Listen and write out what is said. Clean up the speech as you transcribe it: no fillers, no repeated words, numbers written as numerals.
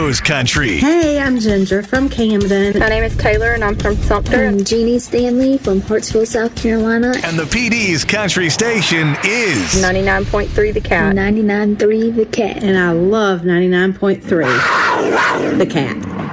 knows country. Hey, I'm Ginger from Camden. My name is Taylor, and I'm from Sumter. I'm Jeannie Stanley from Hartsville, South Carolina. And the PD's country station is 99.3 The Cat. 99.3 The Cat. And I love 99.3 The Cat.